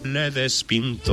le despintó.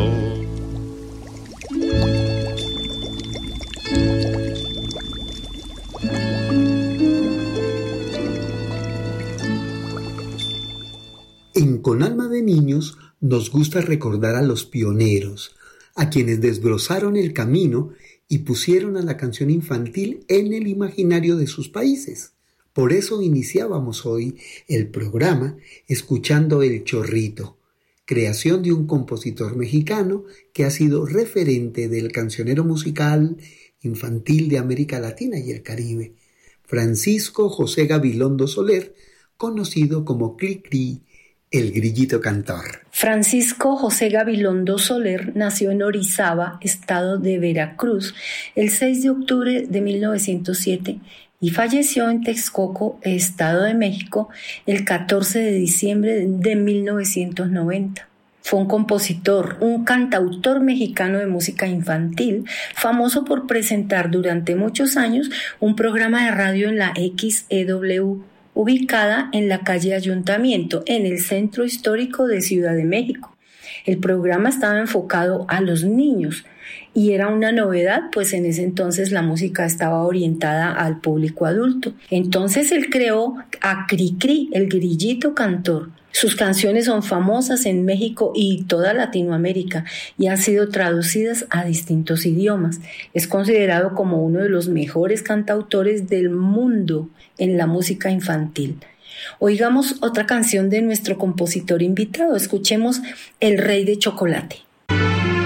En Con Alma de Niños nos gusta recordar a los pioneros, a quienes desbrozaron el camino y pusieron a la canción infantil en el imaginario de sus países. Por eso iniciábamos hoy el programa escuchando El Chorrito, creación de un compositor mexicano que ha sido referente del cancionero musical infantil de América Latina y el Caribe, Francisco José Gabilondo Soler, conocido como Cri-Cri, el grillito cantor. Francisco José Gabilondo Soler nació en Orizaba, estado de Veracruz, el 6 de octubre de 1907 y falleció en Texcoco, estado de México, el 14 de diciembre de 1990. Fue un compositor, un cantautor mexicano de música infantil, famoso por presentar durante muchos años un programa de radio en la XEW, ubicada en la calle Ayuntamiento, en el centro histórico de Ciudad de México. El programa estaba enfocado a los niños y era una novedad, pues en ese entonces la música estaba orientada al público adulto. Entonces él creó a Cri-Cri, el grillito cantor. Sus canciones son famosas en México y toda Latinoamérica y han sido traducidas a distintos idiomas. Es considerado como uno de los mejores cantautores del mundo en la música infantil. Oigamos otra canción de nuestro compositor invitado. Escuchemos El Rey de Chocolate.